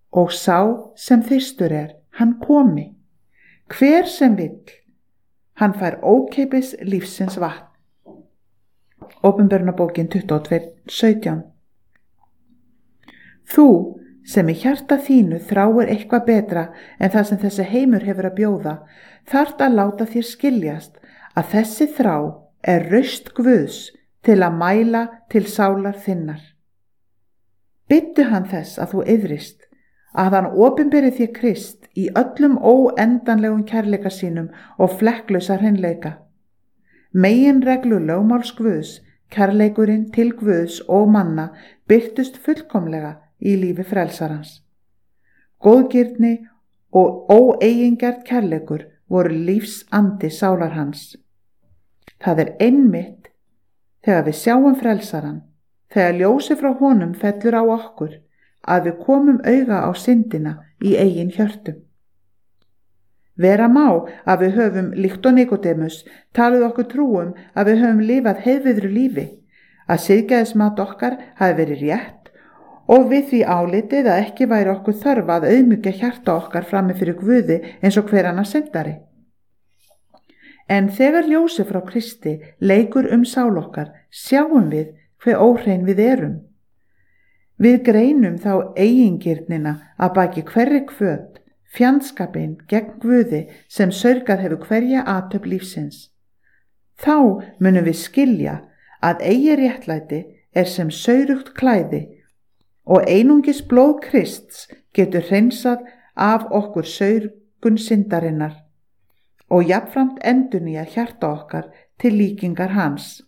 og sá sem þyrstur hann komi. Hver sem vill, hann fær ókeypis lífsins vatn. Opinberunarbókin 22:17. Þú sem í hjarta þínu þráir eitthvað betra en það sem þessi heimur hefur að bjóða, þarft að láta þér skiljast að þessi þrá raust Guðs til að mæla til sálar þinnar. Biðdu hann þess að þú iðrist, að hann opinberi þér Krist í öllum óendanlegum kærleika sínum og flekklausa hreinleika. Meginreglu lögmáls Guðs, kærleikurinn til Guðs og manna, birtust fullkomlega í lífi frelsarans. Góðgirni og óeigingjart kærleikur voru lífsandi sálar hans. Það einmitt þegar við sjáum frelsaran, þegar ljósi frá honum fellur á okkur, að við komum auga á syndina í eigin hjörtum. Vera má að við höfum, líkt og Nikodemus, talið okkur trúum að við höfum lifað heiðviðru lífi, að siðgæðismat okkar hafi verið rétt og við því álitið að ekki væri okkur þörf að auðmjúkja hjarta okkar frammi fyrir Guði eins og hver annar syndari. En þegar ljósi frá Kristi leikur sál okkar, sjáum við hve óhrein við erum. Við greinum þá eigingirnina að baki hverri hvöt, fjandskapinn gegn Guði sem saurgað hefur hverja athöfn lífsins. Þá munum við skilja að eigi réttlæti sem saurugt klæði og einungis blóð Krists getur hreinsað af okkur saurgun syndarinnar og jafnframt endurnýja hjarta okkar til líkingar hans.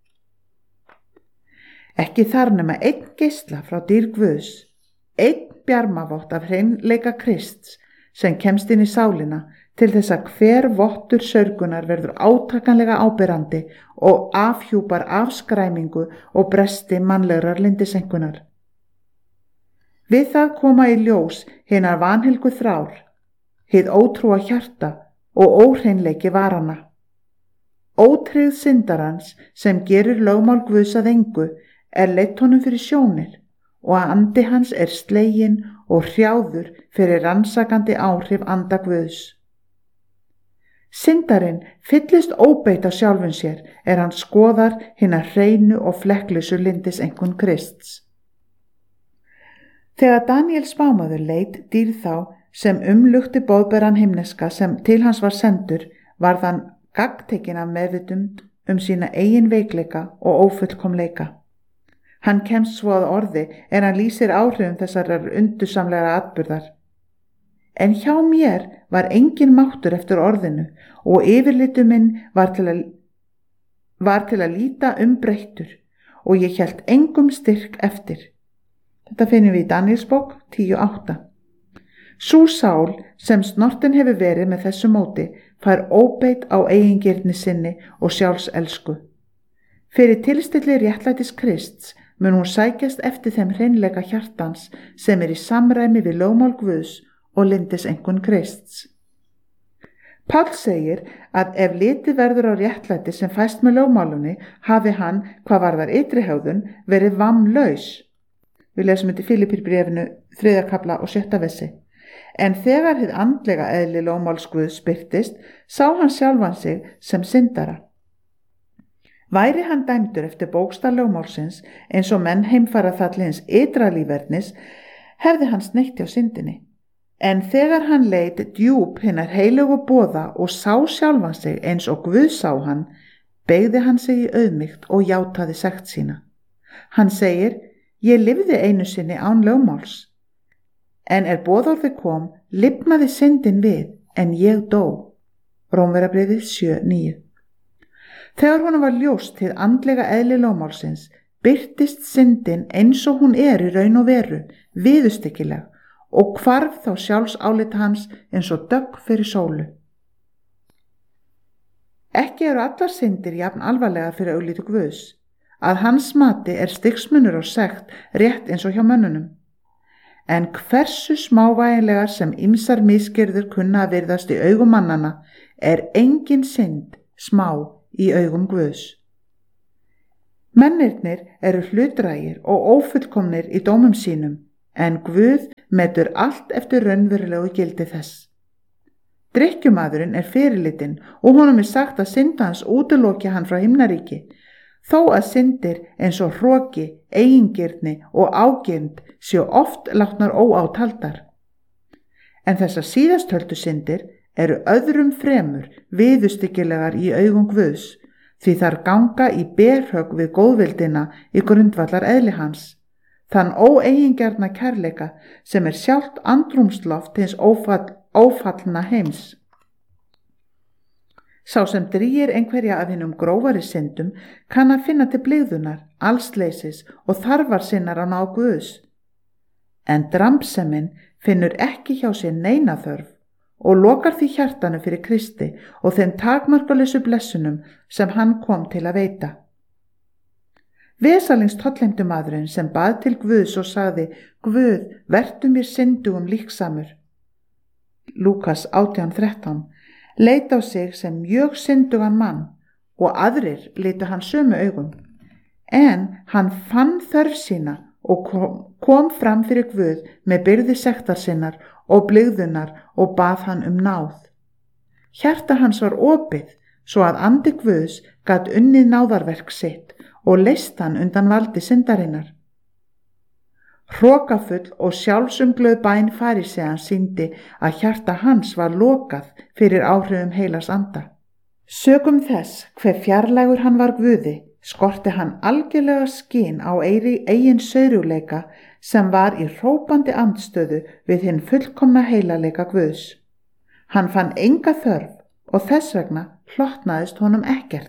Ekki þar nema einn geisla frá dýr Guðs, einn bjarmavott af hreinleika Krists sem kemst inn í sálina til þess að hver vottur saurgunar verður átakanlega áberandi og afhjúpar afskræmingu og bresti mannlegrar lyndisengunar. Við það koma í ljós hinar vanhelgu þrár, hið ótrúa hjarta og óhreinleiki varana. Ótryggð syndarans sem gerir lögmál Guðs að engu leitt honum fyrir sjónir og að andi hans sleginn og hrjáður fyrir rannsakandi áhrif anda Guðs. Syndarinn fyllist óbeit á sjálfum sér hann skoðar hinar hreinu og flekklausu lyndisengun Krists. Þegar Daníel spámaður leit dýrð þá sem umlukti boðberan himneska sem til hans var sendur, varð hann gagntekinn af meðvitund sína eigin veikleika og ófullkomleika. Hann kemst svo að orði hann lýsir áhrifum þessarar undursamlegar atburðar. En hjá mér var engin máttur eftir orðinu og yfirlitu minn var til að líta breyttur og ég hélt engum styrk eftir. Þetta finnum við í Daníelsbók 10:8. Sú sál sem snortin hefur verið með þessu móti fær óbeit á eigingirni sinni og sjálfselsku. Fyrir tilstilli réttlætis Krists mun hún sækjast eftir þeim hreinleika hjartans sem í samræmi við lögmál Guðs og lyndisengun Krists. Páll segir að ef litið verður á réttlæti sem fæst með lögmálunni hafi hann, hvað varðar ytri hegðun, verið vammlaus. Við lesum þetta í Filippírbréfinu 3. kafla og 6. versi. En þegar hið andlega eðli lögmáls Guðs birtist, sá hann sjálfan sig sem syndara. Væri hann dæmdur eftir bókstaf lögmálsins eins og menn heimfara þallins ytra lífverðnis, hefði hann sneitt hjá syndinni. En þegar hann leit djúp hinar heilögu boða og sá sjálfan sig eins og Guð sá hann, beygði hann sig í auðmýkt og játaði sekt sína. Hann segir: Ég lifði einu sinni án lögmáls. En boðorðið kom, lifnaði syndin við, en ég dó. Rómverjabréfið 7:9. Þegar honum var ljóst hið andlega eðli lögmálsins, birtist syndin eins og hún í raun og veru, viðurstyggileg, og hvarf þá sjálfsálit hans eins og dögg fyrir sólu. Ekki allar syndir jafn alvarlegar fyrir augliti Guðs. Að hans mati stigsmunur og sekt rétt eins og hjá mönnunum. En hversu smávægilegar sem ýmsar misgjörðir kunna að virðast í augum mannanna, engin synd smá í augum Guðs. Mennirnir hlutdrægir og ófullkomnir í dómum sínum, en Guð metur allt eftir raunverulegu gildi þess. Drykkjumaðurinn fyrirlitinn og honum sagt að synda hans útiloki hann frá himnaríki, þó að syndir eins og hroki, eigingirni og ágirnd séu oft látnar óátaldar. En þessar síðasttöldu syndir eru öðrum fremur viðurstyggilegar í augum Guðs, því þar ganga í berhögg við góðvildina í grundvallar eðli hans, þann óeigingjarna kærleika sem sjálft andrúmsloft hins ófallna heims. Sá sem drýgir einhverja af hinum grófari syndum kann að finna til blygðunar, allsleysis og þarfar sinnar á náð Guðs. En drambsemin finnur ekki hjá sér neina þörf og lokar því hjartanu fyrir Kristi og þeim takmarkalausu blessunum sem hann kom til að veita. Vesalings tollheimtumaðurinn sem bað til Guðs og sagði: Guð, vertu mér syndugum líksamur. Lúkas 18:13 leit á sig sem mjög syndugan mann og aðrir litu hann sömu augum, en hann fann þörf sína og kom fram fyrir Guð með byrði sektar sinnar og blygðunar og bað hann náð. Hjarta hans var opið svo að andi Guðs gat unnið náðarverk sitt og leyst hann undan valdi syndarinnar. Hrokafull og sjálfsumglöð bæn faríseans sýndi að hjarta hans var lokað fyrir áhrifum heilags anda. Sökum þess hve fjarlægur hann var Guði, skorti hann algjörlega skyn á eigin saurugleika sem var í hrópandi andstöðu við hinn fullkomna heilagleika Guðs. Hann fann enga þörf og þess vegna hlotnaðist honum ekkert.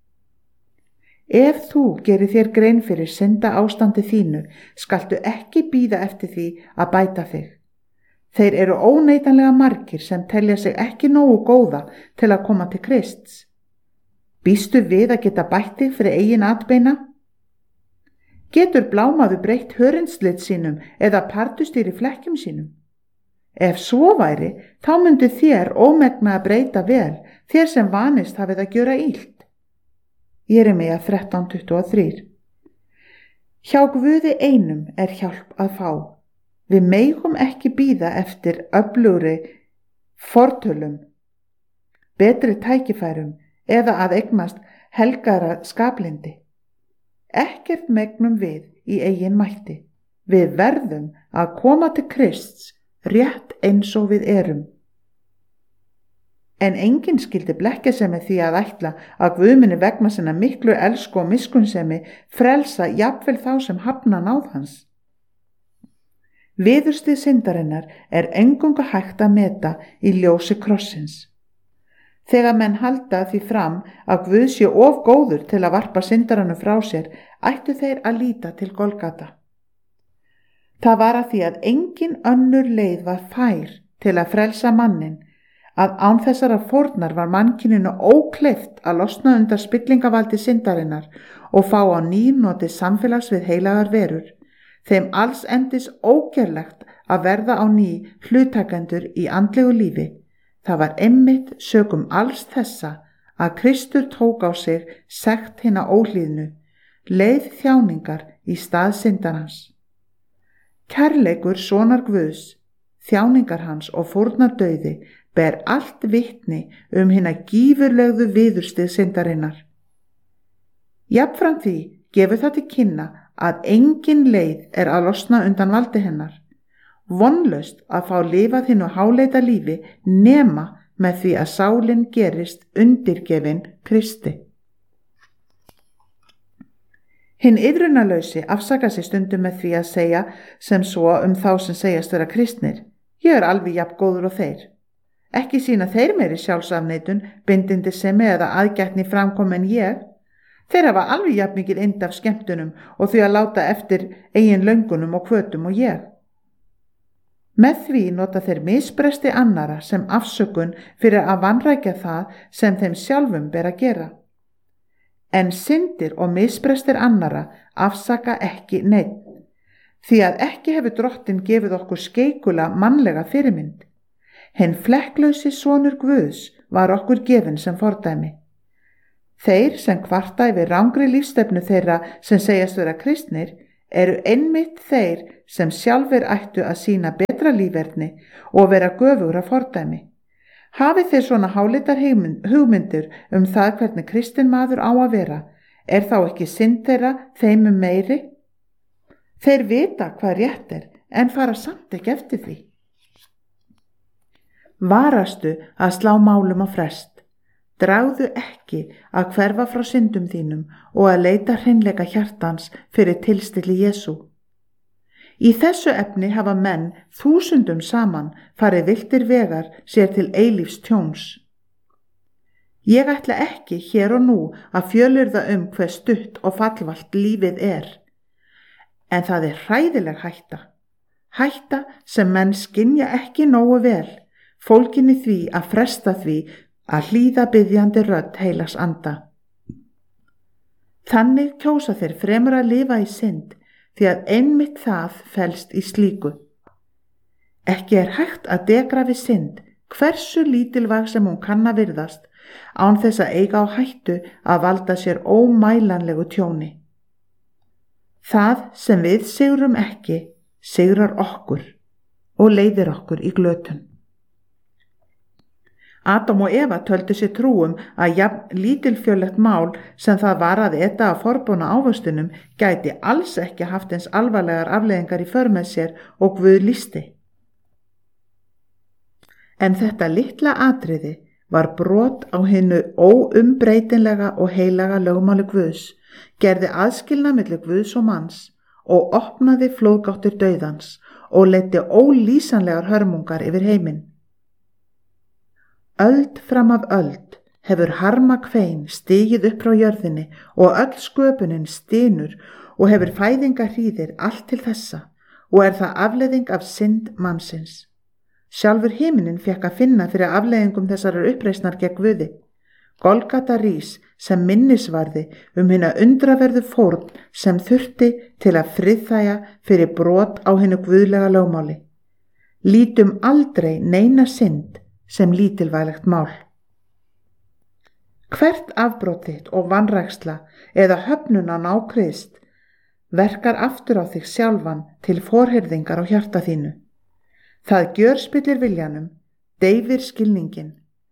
Ef þú gerir þér grein fyrir synda ástandi þínu, skaltu ekki bíða eftir því að bæta þig. Þeir eru óneitanlega margir sem telja sig ekki nógu góða til að koma til Krists. Býstu við að geta bætt þig fyrir eigin atbeina? Getur blámaður breytt hörundslit sínum eða partustýri flekkjum sínum? Ef svo væri, þá myndi þér ómegna að breyta vel, þér sem vanist hafið að gjöra illt. Jeremía 13:23. Hjá Guði einum hjálp að fá. Við megum ekki bíða eftir öflugri fortölum, betri tækifærum eða að eignast helgara skaplindi. Ekkert megnum við í eigin mætti. Við verðum að koma til Krists rétt eins og við erum. En enginn skyldi blekkja sig með því að ætla að Guð muni vegna sinna miklu elsku og miskunnsemi frelsa jafnvel þá sem hafna náð hans. Viðurstyggð syndarinnar eingöngu hægt að meta í ljósi krossins. Þegar menn halda því fram að Guð sé of góður til að varpa syndaranum frá sér, ættu þeir að líta til Golgata. Það var að því að engin önnur leið var fær til að frelsa mannin, að án þessara fórnar var mannkyninu ókleift að losna undan spillingavaldi syndarinnar og fá á ný notið samfélags við heilagar verur, þeim alls endis ógerlegt að verða á ný hlutakendur í andlegu lífi. Það var einmitt sökum alls þessa að Kristur tók á sig sekt hinna óhlýðnu, leið þjáningar í stað syndarans. Kærleikur sonar Guðs, þjáningar hans og fórnardauði ber allt vitni hinna gífurlegðu viðurstyggð syndarinnar. Jafnframt því gefur það til kynna að engin leið að losna undan valdi hennar. Vonlaust að fá lifað hinnu háleita lífi nema með því að sálin gerist undirgefin Kristi. Hinn iðrunarlausi afsakar sig stundum með því að segja sem svo þá sem segjast vera kristnir: Ég alveg jafn góður og þeir. Ekki sýna þeir meiri sjálfsafneitun, bindindisemi eða aðgætni framkomin en ég. Þeir hafa alveg jafn mikið ynd af skemmtunum og því að láta eftir eigin löngunum og hvötum og ég. Með því nota þeir misbresti annara sem afsökun fyrir að vanrækja það sem þeim sjálfum ber að gera. En syndir og misbrestir annara afsaka ekki neinn, því að ekki hefur Drottinn gefið okkur skeikula mannlega fyrirmynd. Hinn flekklausi sonur Guðs var okkur gefinn sem fordæmi. Þeir sem kvarta yfir rangri lífstefnu þeirra sem segjast vera kristnir eru einmitt þeir sem sjálfir ættu að sýna betra líferni og vera göfugra fordæmi. Hafið þeir svona hálitar hugmyndir það hvernig kristinn maður á að vera, er þá ekki synd þeirra þeim meiri? Þeir vita hvað rétt en fara samt ekki eftir því. Varastu að slá málum á frest. Dragðu ekki að hverfa frá syndum þínum og að leita hreinleika hjartans fyrir tilstilli Jesú. Í þessu efni hafa menn 1000 saman farið villtir vegar sér til eilífs tjóns. Ég ætla ekki hér og nú að fjölyrða hve stutt og fallvalt lífið en það hræðileg hætta sem menn skynja ekki nógu vel, fólgin í því að fresta því að hlýða biðjandi rödd heilags anda. Þannig kjósa þeir fremur að lifa í synd, því að einmitt það felst í slíku. Ekki hægt að degra við synd, hversu lítilvæg sem hún kann að virðast, án þess að eiga á hættu að valda sér ómælanlegu tjóni. Það sem við sigrum ekki, sigrar okkur og leiðir okkur í glötun. Adam og Eva töldu sér trúum að jafn lítilfjörlegt mál sem það var að eta af forboðna ávöxtunum gæti alls ekki haft eins alvarlegar afleiðingar í för með sér og Guð lýsti. En þetta litla atriði var brot á hinu óumbreytanlega og heilaga lögmáli Guðs, gerði aðskilnað milli Guðs og manns og opnaði flóðgáttir dauðans og leiddi ólýsanlegar hörmungar yfir heiminn. Öld fram af öld hefur harmakvein stigið upp frá jörðinni og öll sköpunin stynur og hefur fæðingarhríðir allt til þessa og það afleiðing af synd mannsins. Sjálfur himinin fékk að finna fyrir afleiðingum þessarar uppreisnar gegn Guði. Golgata rís sem minnisvarði hina undraverðu fórn sem þurfti til að friðþægja fyrir brot á hinu guðlega lögmáli. Lítum aldrei neina synd sem lítilvæglegt mál. Hvert afbrot þitt og vanræksla eða höfnun á ná Krist verkar aftur á þig sjálfan til forherðingar á hjarta þínu. Það gjörspillir viljanum, deyfir skilningin.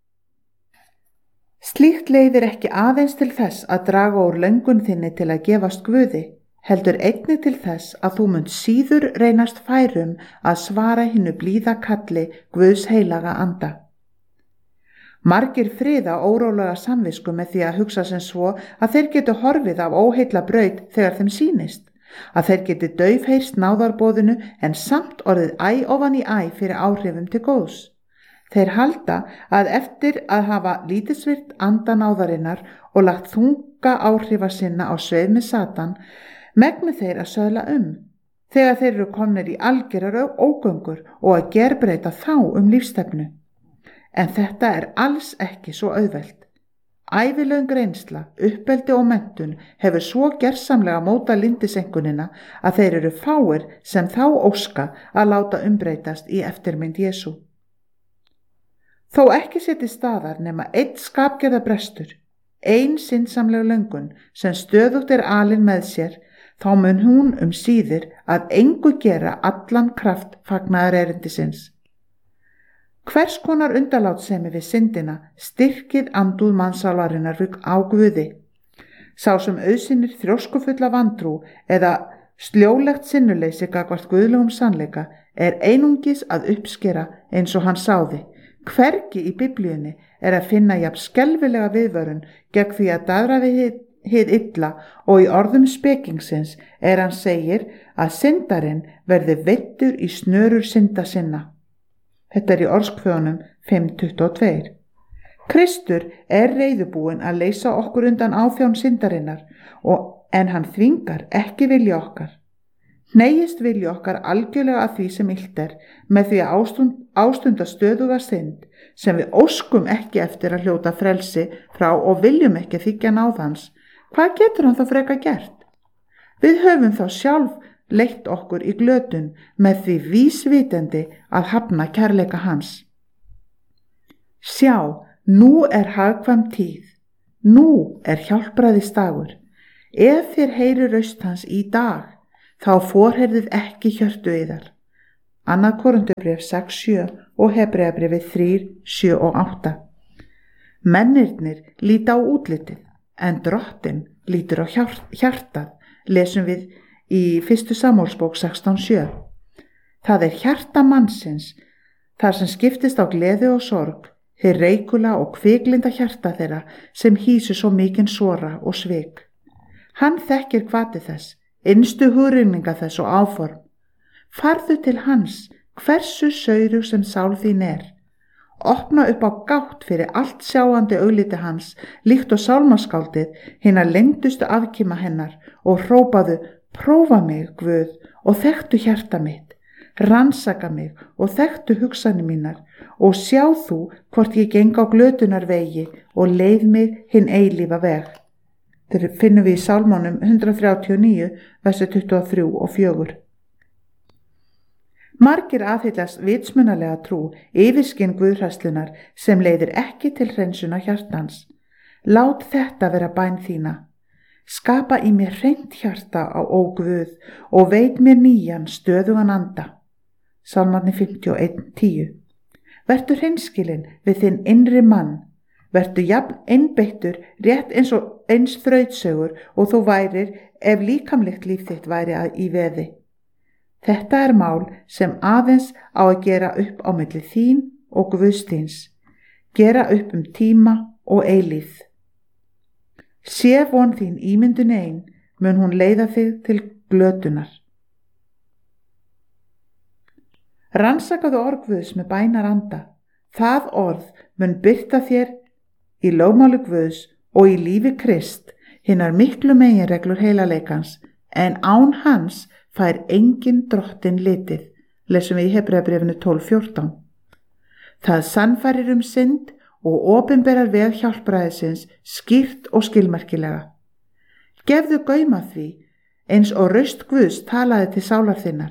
Slíkt leiðir ekki aðeins til þess að draga úr löngun þinni til að gefast Guði, heldur einnig til þess að þú munt síður reynast færum að svara hinu blíða kalli Guðs heilaga anda. Margir friða órólega samvisku með því að hugsa sem svo að þeir geti horfið af óheilla braut þegar þeim sýnist, að þeir geti daufheyrst náðarboðinu en samt orðið æ ofan í æ fyrir áhrifum til góðs. Þeir halda að eftir að hafa lítilsvirt anda náðarinnar og lagt þunga áhrifa sinna á sveif með Satan, megni þeir að söðla þegar þeir eru komnir í algjörar ógöngur og að gerbreyta þá lífstefnu. En þetta alls ekki svo auðvelt. Ævilöng reynsla, uppeldi og menntun hefur svo gersamlega mótað lindisenkunina að þeir eru fáir sem þá óska að láta umbreytast í eftirmynd Jesú. Þó ekki sé til staðar nema einn skapgerðarbrestur, ein syndsamleg löngun sem stöðugt alin með sér, þá mun hún síðir að engu gera allan kraft fagnaðarerindisins. Hvers konar undanlátssemi við syndina styrkir andúð mannssálarinnar á Guði. Sá sem auðsinnir þrjóskufulla vantrú eða sljólegt sinnuleysi gagnvart guðlegum sannleika einungis að uppskera eins og hann sáði. Hvergi í Biblíunni að finna jafn skelfilega viðvörun gegn því að daðra við hið illa og í orðum spekingsins hann segir að syndarinn verði veiddur í snörur synda sinna. Þetta í Orðskviðunum 5:22. Kristur reiðubúinn að leysa okkur undan áþján syndarinnar en hann þvingar ekki vilja okkar. Hneigist vilja okkar algjörlega að því sem illt með því að ástunda stöðuga synd sem við óskum ekki eftir að hljóta frelsi frá og viljum ekki þiggja náð hans. Hvað getur hann þá freka gert? Við höfum þá sjálf leitt okkur í glötun með því vísvitandi að hafna kærleika hans. Sjá, nú hagkvæm tíð, nú hjálpræðisdagur. Ef þér heyrir raust hans í dag, þá forherðið ekki hjörtu yðar. 2. Korinthubréf 6:7 og Hebreabréfið 3:7 og 8. Mennirnir líta á útlitið, en Drottinn lítur á hjartað, lesum við í 1. Samúelsbók 16:7. Það er hjarta mannsins, þar sem skiptist á gleði og sorg, hið reikula og kviklinda hjarta þeirra sem hýsir svo mikinn sora og svik. Hann þekkir hvati þess, innstu hugrenninga þess og áform. Farðu til hans, hversu saurug sem sál þín er. Opna upp á gátt fyrir allt sjáandi augliti hans, líkt og sálmaskáldið, hina leyndustu afkima hennar, og hrópaðu: prófa mig, Guð, og þekktu hjarta mitt. Rannsaka mig og þekktu hugsanir mínar, og sjá þú hvort ég geng á glötunar vegi og leið mig hinn eilífa veg. Þetta finnum við í Sálmónum 139, versi 23 og 4. Margir aðhyllast vitsmunalega trú, yfirskyn guðhræðslunnar sem leiðir ekki til hreinsunar hjartans. Lát þetta vera bæn þína. Skapa í mér hreint hjarta á Guð og veit mér nýjan stöðugan anda. Sálmarnir 51:10. Vertu hreinskilinn við þinn innri mann. Vertu jafn einbeittur, rétt eins þrautsögur og þú værir ef líkamlegt líf þitt væri í veði. Þetta er mál sem aðeins á að gera upp á milli þín og Guðs þíns. Gera upp tíma og eilífð. Sé von þín ímyndun ein, mun hún leiða þig til glötunar. Rannsakaðu orð Guðs með bænaranda. Það orð mun birta þér í lögmáli Guðs og í lífi Krist hinnar miklu meginreglur heilagleikans, en án hans fær engin Drottinn litið, lesum við í Hebreabréfinu 12:14. Það sannfærir synd og opinberar veg hjálpræðisins skýrt og skilmerkilega. Gefðu gaum að því, eins og raust Guðs talaði til sálar þinnar.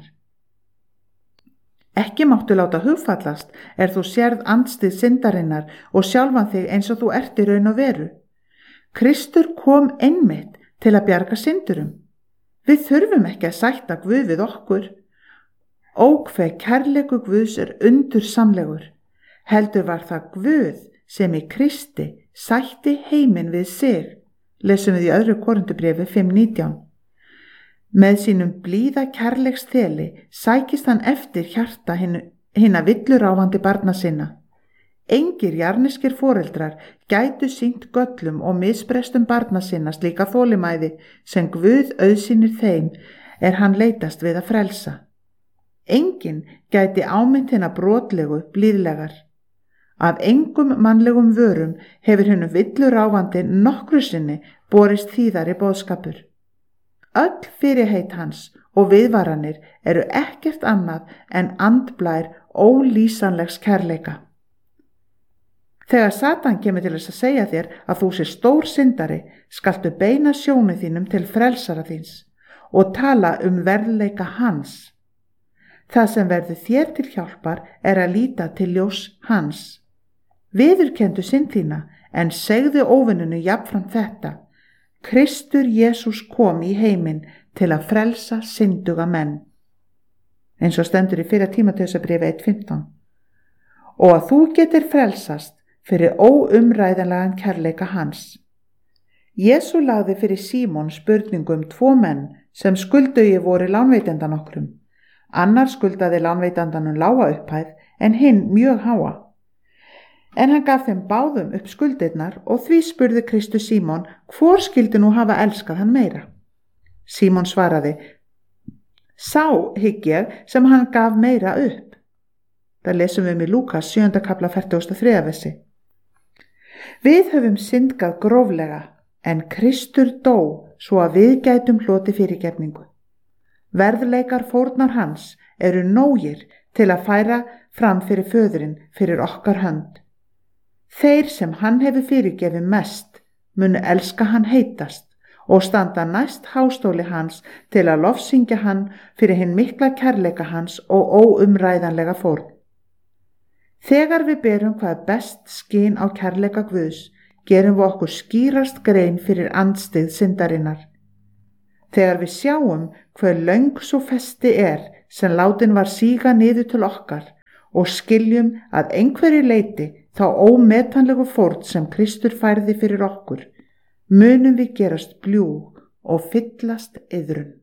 Ekki máttu láta hugfallast þú sérð andstið syndarinnar og sjálfan þig eins og þú ert í raun og veru. Kristur kom einmitt til að bjarga syndurum. Við þurfum ekki að sætta Guð við okkur. Hve kærleikur Guðs er undursamlegur. Heldur var það Guð sem í Kristi sætti heiminn við sig, lesum við í 2. Korinthubréfi 5:19. Með sínum blíða kærleiksþeli sækist hann eftir hjarta hinna villuráfandi barna sinna. Engir jarneskir foreldrar gætu sýnt göllum og misbrestum barna sinna slíka þolinmæði sem Guð auðsýnir þeim hann leitast við að frelsa. Enginn gæti ámynd hinna brotlegu blíðlegar. Af engum mannlegum vörum hefur hinum villuráfandi nokkru sinni borist þýðari boðskapur. Öll fyrirheit hans og viðvaranir eru ekkert annað en andblær ólýsanlegs kærleika. Þegar Satan kemur til þess að segja þér að þú sé stór syndari, skaltu beina sjónu þínum til frelsara þíns og tala verðleika hans. Það sem verður þér til hjálpar að líta til ljós hans. Viðurkenndu synd þína, en segðu óvinninu jafnframt þetta: Kristur Jesús kom í heiminn til að frelsa synduga menn. Eins og stendur í 1. Tímóteusarbréfi 1:15. Og að þú getur frelsast fyrir óumræðanlegan kærleika hans. Jesú lagði fyrir Símon spurningu 2 menn sem skuldugir voru lánveitendan okkrum. Annar skuldaði lánveitandanum lága upphæð en hinn mjög háa. En hann gaf þeim báðum upp skuldirnar og því spurði Kristus Símon hvor skyldi nú hafa elskað hann meira. Símon svaraði: Sá hygg ég sem hann gaf meira upp. Það lesum við í Lúkas 7. kapla 43. versi. Við höfum syndgað gróflega, en Kristur dó svo að við gætum hlotið fyrirgefningu. Verðleikar fórnar hans eru nógir til að færa fram fyrir föðurinn fyrir okkar hönd. Þeir sem hann hefur fyrirgefið mest munu elska hann heitast og standa næst hástóli hans til að lofsyngja hann fyrir hinn mikla kærleika hans og óumræðanlega fórn. Þegar við berum hvað best skyn á kærleika Guðs, gerum við okkur skýrast grein fyrir andstyggð syndarinnar. Þegar við sjáum hve löng svo festi sem látin var síga niður til okkar og skiljum að einhverju leyti þá ómetanlegu fórn sem Kristur færði fyrir okkur, munum við gerast bljúg og fyllast iðrun.